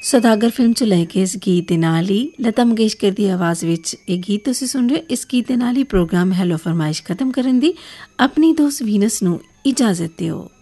ਸੌਦਾਗਰ ਫਿਲਮ 'ਚ ਲੈ ਕੇ ਇਸ ਗੀਤ ਦੇ ਨਾਲ ਹੀ ਲਤਾ ਮੰਗੇਸ਼ਕਰ ਦੀ ਆਵਾਜ਼ ਵਿੱਚ ਇਹ ਗੀਤ ਤੁਸੀਂ ਸੁਣ ਰਹੇ ਹੋ। ਇਸ ਗੀਤ ਦੇ ਨਾਲ ਹੀ ਪ੍ਰੋਗਰਾਮ ਹੈਲੋ ਫਰਮਾਇਸ਼ ਖਤਮ ਕਰਨ ਦੀ ਆਪਣੀ ਦੋਸਤ ਵੀਨਸ ਨੂੰ ਇਜਾਜ਼ਤ ਦਿਓ।